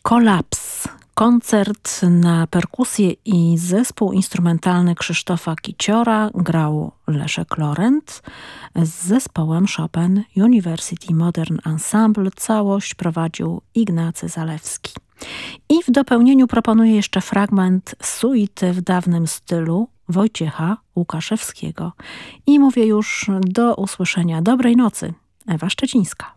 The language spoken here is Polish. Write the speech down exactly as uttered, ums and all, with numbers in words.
Kolaps. Koncert na perkusję i zespół instrumentalny Krzysztofa Kiciora grał Leszek Lorent z zespołem Chopin University Modern Ensemble. Całość prowadził Ignacy Zalewski. I w dopełnieniu proponuję jeszcze fragment suity w dawnym stylu Wojciecha Łukaszewskiego. I mówię już do usłyszenia. Dobrej nocy. Ewa Szczecińska.